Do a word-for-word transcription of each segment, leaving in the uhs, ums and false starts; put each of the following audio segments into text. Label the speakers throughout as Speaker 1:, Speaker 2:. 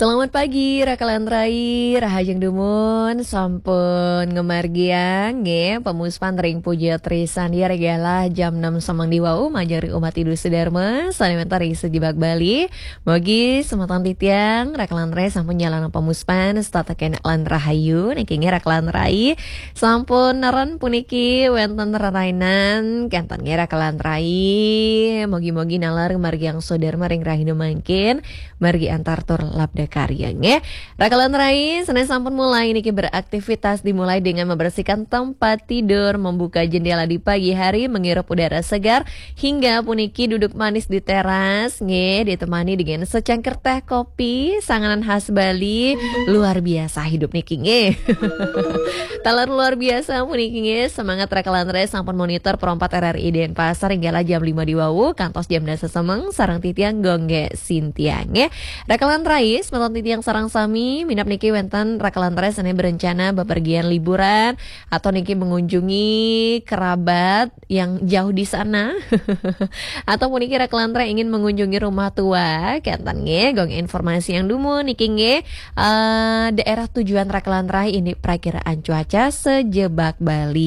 Speaker 1: Selamat pagi, Rakalan Rai, Rahajeng Dumun, sampun ngemargiang, nge, pemuspan ring puja trisan dia regala jam enam samang diwau, majari umat idul Sudarma, salimentari sejibak Bali, mogi sematan titiang, Rakalan Rai sampun jalan pemuspan, stata kena lan rahayu, nekingnya Rakalan Rai, sampun naran puniki, wenten rarainan, kentangnya Rakalan Rai, mogi-mogi nalar margiang Sudarma ring rahidu mangkin, margi antar tur labda karyanya. Rakalan Rai, Senin sampun mulai niki beraktivitas dimulai dengan membersihkan tempat tidur, membuka jendela di pagi hari, menghirup udara segar, hingga puniki duduk manis di teras, nge, ditemani dengan secangkir teh kopi, sanganan khas Bali, luar biasa hidup niki nge. Talar luar biasa puniki nge, semangat Rakalan Rai sampun monitor perompat R R I Denpasar hingga jam lima di wau, kantos jam dasa semeng, sarang titiang gongge sintiang nge. Rakalan Rai, semeton titiang sarang sami, minap niki wenten Rakalan Rai sana berencana bepergian liburan atau niki mengunjungi kerabat yang jauh di sana. Atau niki Rakalan Rai ingin mengunjungi rumah tua, kentan nge, gong informasi yang dumu niki nge, uh, daerah tujuan Rakalan Rai ini perakiraan cuaca sejebak Bali.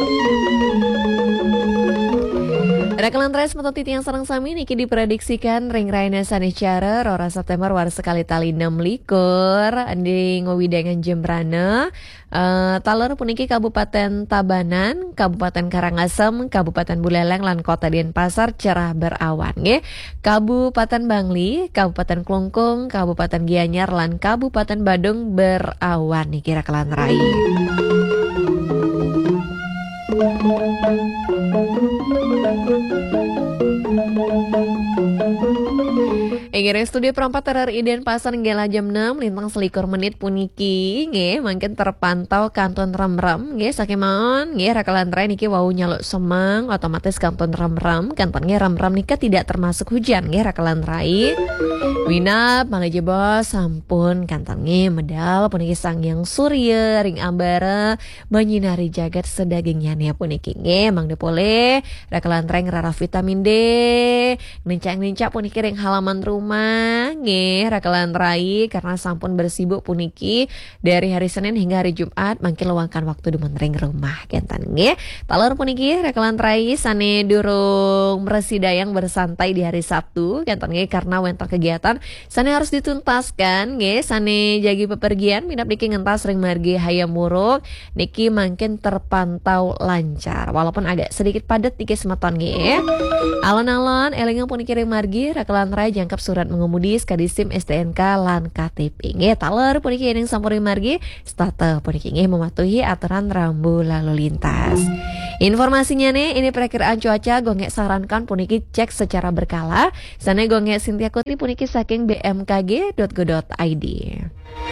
Speaker 1: Rakalan Rai semeton titiang sarang sami niki diprediksikan ring raina sanicara rora September war sekali tali enam likur di ngowidangan Jembrana, uh, talor puniki Kabupaten Tabanan, Kabupaten Karangasem, Kabupaten Buleleng lan Kota Denpasar cerah berawan nge. Kabupaten Bangli, Kabupaten Klungkung, Kabupaten Gianyar lan Kabupaten Badung berawan niki Rakalan Rai. Ingin studio perempat R R I Denpasar nggela jam enam lintang selikur menit puniki nge mungkin terpantau kanton rem-rem nge sakemon nge Rakalan Rai niki wau nyaluk semang otomatis kanton rem-rem kantonnya rem-rem nika tidak termasuk hujan nge Rakalan Rai winap mangaje bos sampun kantonnya medal puniki sang yang surya ring ambara menyinari jagat sedagingnya nih puniki nge mang depole Rakalan Rai ngerara vitamin D nincak-nincak puniki ring halaman rumah nge Rakalan Rai karena sampun bersibuk puniki dari hari Senin hingga hari Jumat mangkin luangkan waktu di ring rumah kentan nge talor puniki Rakalan Rai sane durung meresidayang bersantai di hari Sabtu kentan nge karena wenter kegiatan sane harus dituntaskan nge sane jagi pepergian minap niki ngentas ring margi hayam muruk niki mangkin terpantau lancar walaupun agak sedikit padat niki semeton nge alon-alon elingan puniki ring margi Rakalan Rai jangkap surat mengemudi skadisim S T N K lan K T P nge taler puniki ning sampuri margi stata puniki nge mematuhi aturan rambu lalu lintas. Informasinya nih ini perakiraan cuaca gonge sarankan puniki cek secara berkala. Sana gonge Sintia Kuti puniki saking b m k g dot go dot i d.